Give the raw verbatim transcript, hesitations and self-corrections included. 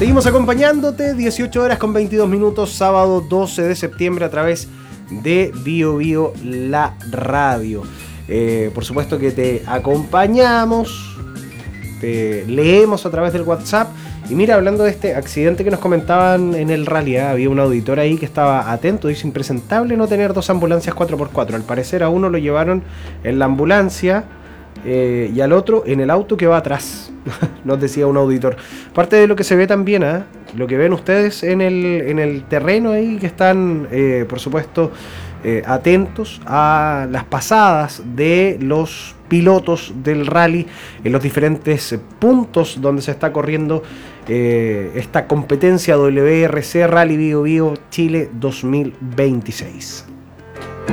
Seguimos acompañándote, dieciocho horas con veintidós minutos, sábado doce de septiembre a través de Bio Bio La Radio. Eh, por supuesto que te acompañamos, te leemos a través del WhatsApp. Y mira, hablando de este accidente que nos comentaban en el rally, ¿eh? Había un auditor ahí que estaba atento. Dice: impresentable no tener dos ambulancias cuatro por cuatro. Al parecer a uno lo llevaron en la ambulancia eh, y al otro en el auto que va atrás. Nos decía un auditor. Parte de lo que se ve también, ¿eh? Lo que ven ustedes en el, en el terreno ahí, que están, eh, por supuesto, eh, atentos a las pasadas de los pilotos del rally en los diferentes puntos donde se está corriendo eh, esta competencia W R C Rally Bio Bio Chile dos mil veintiséis.